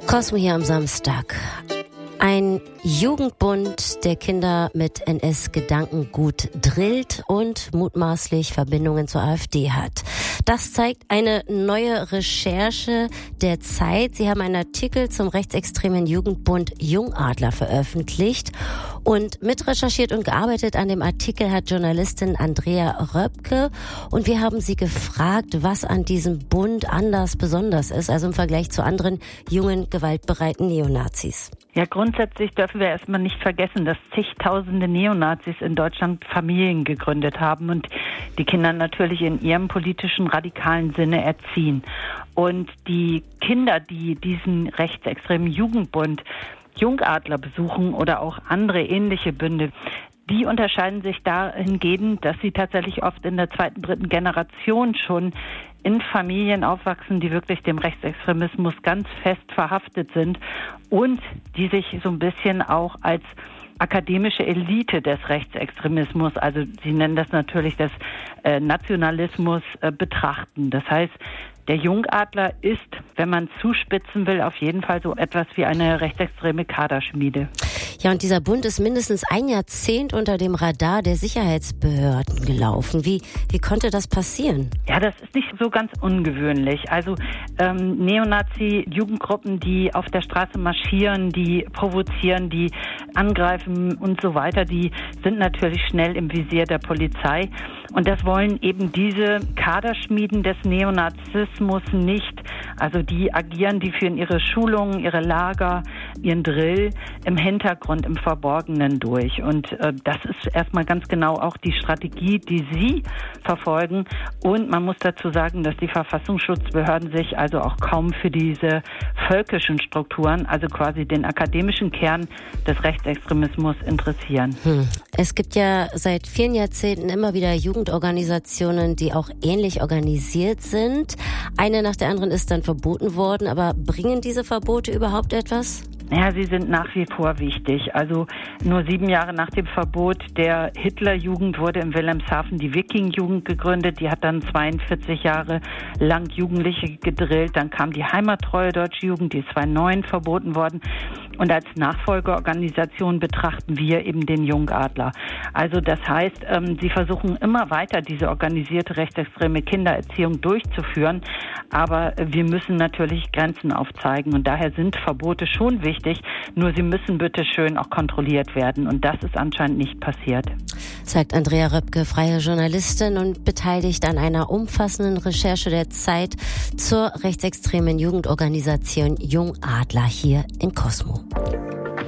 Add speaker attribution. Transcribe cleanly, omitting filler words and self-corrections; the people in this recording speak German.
Speaker 1: Cosmo hier am Samstag. Ein Jugendbund, der Kinder mit NS-Gedankengut drillt und mutmaßlich Verbindungen zur AfD hat. Das zeigt eine neue Recherche der Zeit. Sie haben einen Artikel zum rechtsextremen Jugendbund Jungadler veröffentlicht. Und mitrecherchiert und gearbeitet an dem Artikel hat Journalistin Andrea Röpke. Und wir haben sie gefragt, was an diesem Bund anders besonders ist, also im Vergleich zu anderen jungen, gewaltbereiten Neonazis.
Speaker 2: Ja, grundsätzlich dürfen wir erstmal nicht vergessen, dass zigtausende Neonazis in Deutschland Familien gegründet haben und die Kinder natürlich in ihrem politischen radikalen Sinne erziehen. Und die Kinder, die diesen rechtsextremen Jugendbund Jungadler besuchen oder auch andere ähnliche Bünde, die unterscheiden sich dahingehend, dass sie tatsächlich oft in der zweiten, dritten Generation schon in Familien aufwachsen, die wirklich dem Rechtsextremismus ganz fest verhaftet sind und die sich so ein bisschen auch als akademische Elite des Rechtsextremismus, also sie nennen das natürlich des Nationalismus, betrachten. Das heißt, der Jungadler ist, wenn man zuspitzen will, auf jeden Fall so etwas wie eine rechtsextreme Kaderschmiede.
Speaker 1: Ja, und dieser Bund ist mindestens ein Jahrzehnt unter dem Radar der Sicherheitsbehörden gelaufen. Wie konnte das passieren?
Speaker 2: Ja, das ist nicht so ganz ungewöhnlich. Also Neonazi-Jugendgruppen, die auf der Straße marschieren, die provozieren, die angreifen und so weiter, die sind natürlich schnell im Visier der Polizei. Und das wollen eben diese Kaderschmieden des Neonazismus nicht. Also die agieren, die führen ihre Schulungen, ihre Lager, ihren Drill im Hintergrund, im Verborgenen durch. Und das ist erstmal ganz genau auch die Strategie, die sie verfolgen. Und man muss dazu sagen, dass die Verfassungsschutzbehörden sich also auch kaum für diese völkischen Strukturen, also quasi den akademischen Kern des Rechtsextremismus interessieren.
Speaker 1: Es gibt ja seit vielen Jahrzehnten immer wieder Jugendorganisationen, die auch ähnlich organisiert sind. Eine nach der anderen ist dann verboten worden, aber bringen diese Verbote überhaupt etwas?
Speaker 2: Ja, sie sind nach wie vor wichtig. Also nur 7 Jahre nach dem Verbot der Hitlerjugend wurde in Wilhelmshaven die Wiking-Jugend gegründet. Die hat dann 42 Jahre lang Jugendliche gedrillt. Dann kam die heimattreue Deutsche Jugend, die ist 2009 verboten worden. Und als Nachfolgeorganisation betrachten wir eben den Jungadler. Also das heißt, sie versuchen immer weiter diese organisierte rechtsextreme Kindererziehung durchzuführen. Aber wir müssen natürlich Grenzen aufzeigen. Und daher sind Verbote schon wichtig. Nur sie müssen bitte schön auch kontrolliert werden. Und das ist anscheinend nicht passiert.
Speaker 1: Sagt Andrea Röpke, freie Journalistin und beteiligt an einer umfassenden Recherche der Zeit zur rechtsextremen Jugendorganisation Jungadler hier in Cosmo.